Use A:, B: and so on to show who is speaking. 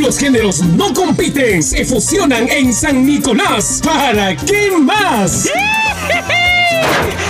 A: Los géneros no compiten, se fusionan en San Nicolás. ¿Para qué más?